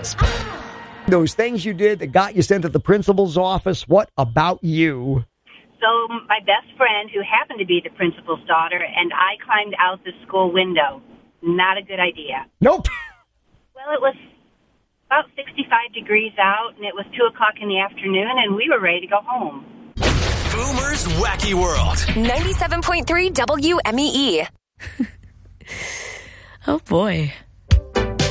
Those things you did that got you sent to the principal's office, what about you? So my best friend, who happened to be the principal's daughter, and I climbed out the school window. Not a good idea. Nope. Well, it was about 65 degrees out, and it was 2 o'clock in the afternoon, and we were ready to go home. Boomer's Wacky World. 97.3 WMEE. Oh, boy.